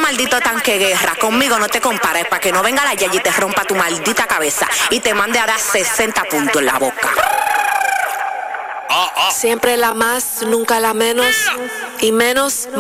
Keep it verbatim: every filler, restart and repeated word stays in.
maldito tanque guerra. Conmigo no te compares, para que no venga la Yayi y te rompa tu maldita cabeza y te mande a dar sesenta puntos en la boca. Siempre la más, nunca la menos, y menos